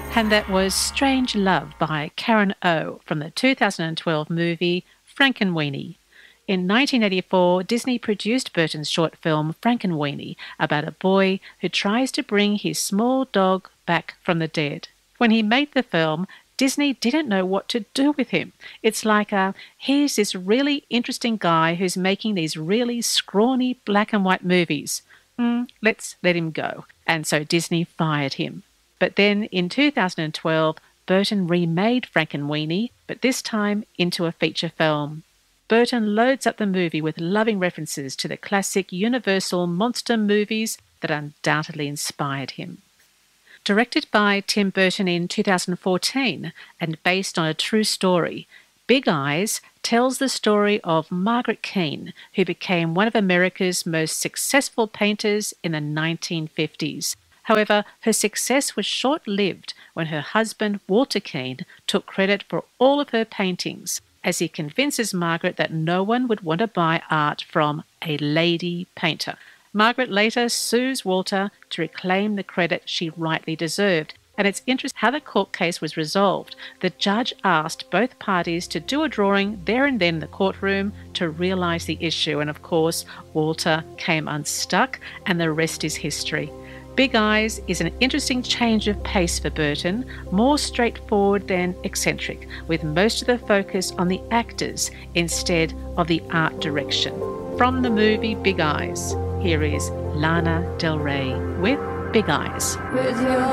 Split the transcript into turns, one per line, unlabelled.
And that was Strange Love by Karen O from the 2012 movie Frankenweenie. In 1984, Disney produced Burton's short film Frankenweenie about a boy who tries to bring his small dog back from the dead. When he made the film, Disney didn't know what to do with him. It's like, here's this really interesting guy who's making these really scrawny black and white movies. Let's let him go. And so Disney fired him. But then in 2012, Burton remade Frankenweenie, but this time into a feature film. Burton loads up the movie with loving references to the classic Universal monster movies that undoubtedly inspired him. Directed by Tim Burton in 2014 and based on a true story, Big Eyes tells the story of Margaret Keane, who became one of America's most successful painters in the 1950s. However, her success was short-lived when her husband, Walter Keane, took credit for all of her paintings, as he convinces Margaret that no one would want to buy art from a lady painter. Margaret later sues Walter to reclaim the credit she rightly deserved, and it's interesting how the court case was resolved. The judge asked both parties to do a drawing there and then in the courtroom to realise the issue, and of course, Walter came unstuck, and the rest is history. Big Eyes is an interesting change of pace for Burton, more straightforward than eccentric, with most of the focus on the actors instead of the art direction. From the movie Big Eyes, here is Lana Del Rey with Big Eyes.